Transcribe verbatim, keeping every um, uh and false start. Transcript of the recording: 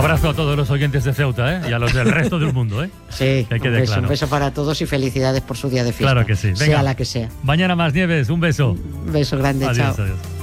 abrazo a todos los oyentes de Ceuta, ¿eh? Y a los del resto del mundo, ¿eh? Sí, que quede un, beso, claro. un beso para todos y felicidades por su día de fiesta. Claro que sí. Venga. Sea la que sea. Mañana más, Nieves, un beso. Un beso grande, adiós, chao. Adiós.